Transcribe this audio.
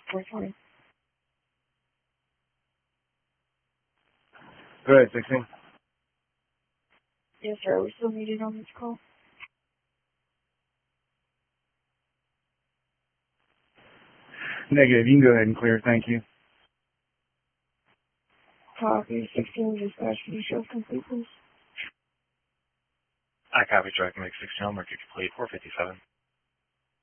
420. Go ahead, 16. Yes, sir. Are we still needed on this call? Negative. You can go ahead and clear. Thank you. Copy. 16 dispatch. Can you show complete, please? I copy. Track make 16 Homer, complete 457.